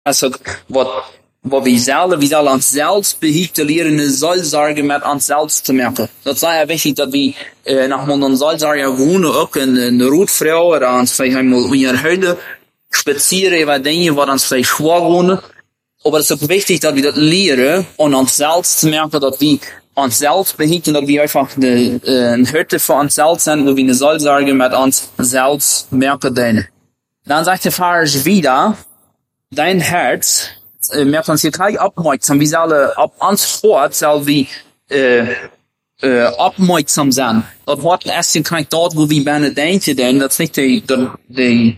Also, wat we zullen ons zelfs beheerten leren, een zelfzorgen met ons zelfs te maken. Dat is heel wichtig dat we nach een zelfzorgen wonen, ook een roodvrouw, dat ons vielleicht einmal in haar huiden spazieren über dingen wat ons vielleicht schwer wonen. Aber es ist auch wichtig, dass wir das leren, und uns selbst zu merken, dass wir uns selbst behielten, dass wir einfach eine Hütte für uns selbst sind, wo wir eine Sollsorge mit uns selbst merken können. Dann sagt der Vers wieder, dein Herz, merkt uns hier gleich aufmerksam, wir sollen auf uns fort, sollen wir aufmerksam sein. Das Wort erst gleich dort, wo wir gerne denken, denn das ist nicht die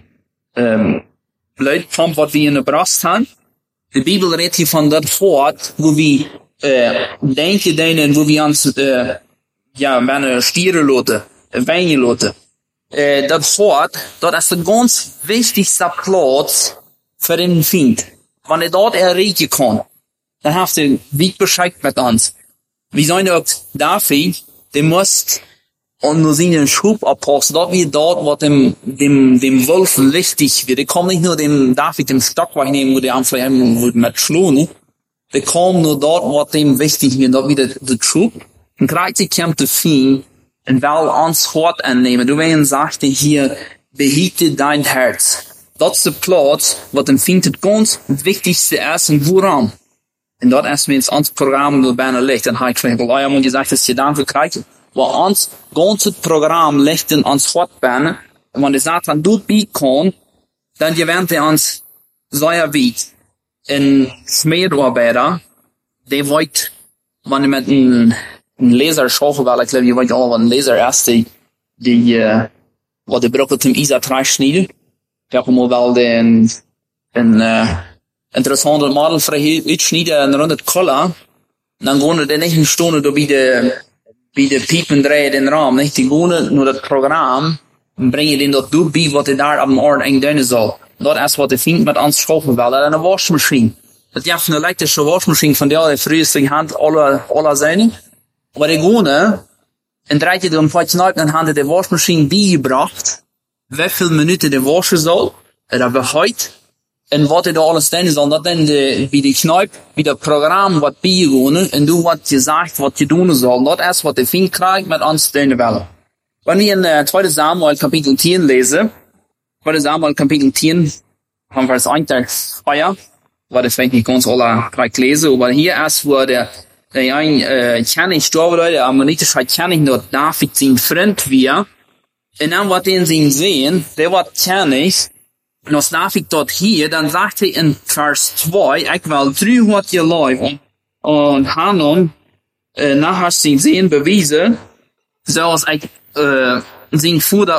Blödpump, was wir in der Brust haben. Die Bibel redet hier von dat Wort, wo wir denken denen, wo wir uns meine stieren lassen, weinen lassen. Dat Wort, dat ist der ganz wichtigste Platz für den Feind. Wenn dort erreichen kann, dann hast du wie Bescheid mit uns. Wir sagen auch, David, der muss und nur seinen Schub abpassen, dort wie dort, was dem Wolf wichtig wird. Der kommt nicht nur dem David den Stock wegnehmen, wo der am vielleicht mit schlagen, der kommt nur dort, was dem wichtig wird, dort wieder der Schub. Und gleichzeitig kommt der Feind und will uns Hort annehmen. Du willst sagte hier, behiete dein Herz. Das ist der Platz, was dem Feind das ganz wichtigste ist und woran. Und dort erst wenn es ans Programm nur bijna liegt, dann habe ich vielleicht gesagt, dass ihr danke kriegt. Waar ons ganze Programm legt in ons Fortbahnen, und wenn der Satan dort kann, dann gewinnt uns sehr weit. Ein Smeedarbeiter, der wollte, wenn er mit einem Laser schaffen will, ich glaube, ihr wollt auch, wenn ein Laser erst wo der Brücke zum Isa 3 schneiden. Ich habe mal wel ein interessanter Model für schneiden, eine Runde Koller, dann gehen wir nicht eine Stunde da wie de piepen draaien den raam, nicht? Die wonen nur das Programm und brengen den dort durch, wie was daar op een orde eng doen zal. Dat is wat de vriend met ons schaffen wil. Dat is een wasmachine. Dat is een elektrische wasmachine van die früheste Hand aller zijn. Maar die wonen, en draait je dan wat snel dan hadden de wasmachine bijgebracht, hoeveel minuten de waschen zal, en dat we heute, en wat er da alles doen zal, dat dan wie die Kneipe, wie das Programm wat bijgewonnen, en du wat je zegt, wat je doen zal. Dat is wat de vriend krijgt met ons doen willen. Wenn wir in 2. Samuel Kapitel 10 lesen, 2. Samuel Kapitel 10, haben wir das eigentlich Feier, weil das vielleicht nicht ganz alle gleich lesen, aber hier erst, wo der ein König gestorben ist, der ammonitische König, nur David sein Freund wir, und dann wat den sie sehen, der war König, und als David dort hier, dann sagt er in Vers 2, ich will 300 Jahre und Hanun, nachher sie sehen, bewiesen, so als ich zijn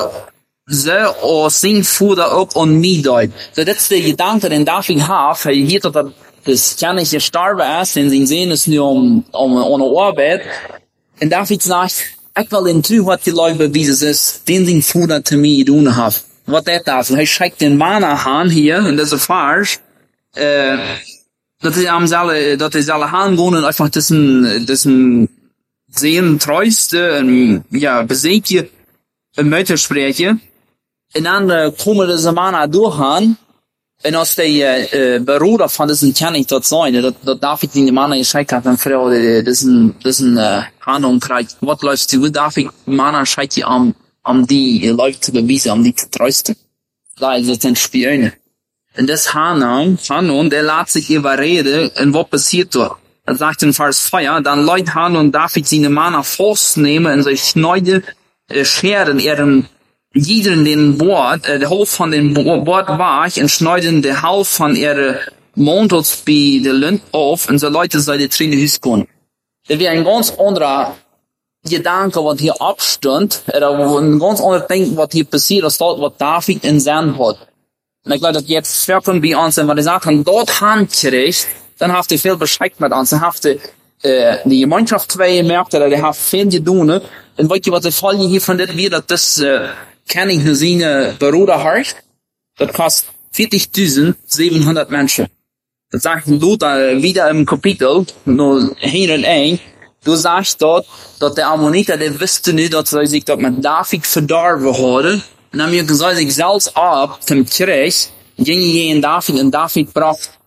voeder op en meeduid. So dat is de gedanke den David heeft. Hij hier dat das König gestorben ist, en zijn zin is nu om Arbeit. En David sagt, ik wil in 300 Leute beweisen, is den zijn voeder te mij doen heeft. Wat dat is. Hij schickt den Mann aan hier, in deze vers, dat hij zal gaan gaan en einfach dessen sehen treueste, besiegt je een Müttersprechen. En dan komen deze mannen doorgaan. En als de Bruder van deze König dat zijn, dat David die mannen geschickt hat, dan vrouw deze Handlung krijgt. Wat läuft zu? David mannen schickt je om die Leute te bewijzen, om die te trösten. Da is het een spione. En das Hanun, der laat zich überreden, en wat passiert dort? Das sagt in Vers 4, dann leut Han und David seine Männer festnehmen und sich schneide, scheren jeden den Bord, der Hof von dem Bord war und schneiden der Hals von ihrer Montels bei der Lund auf und so Leute sei die Träne Hüskon. Das wäre ein ganz anderer Gedanke, was hier abstand, oder ein ganz anderer Denken, was hier passiert, als dort, was David in Sinn hat. Und ich glaube, dass jetzt Völkern bei uns sind, weil die sagen, dort handkriegt, dann haft ihr viel Bescheid mit uns, dann haft ihr die Gemeinschaft zwei gemerkt, oder die haft viel gedoen, und weißt du, was der Fall hier von das wird, dass das König nur seine Bruder hat, das kostet 40.700 Menschen. Das sagt Luther wieder im Kapitel, nur 101, du sagst dort, dass der Ammoniter, der wusste nicht, dass er sich dort mit David verdorben hatte, und dann haben wir gesagt, sich selbst ab zum Krieg, ging in David, und David braucht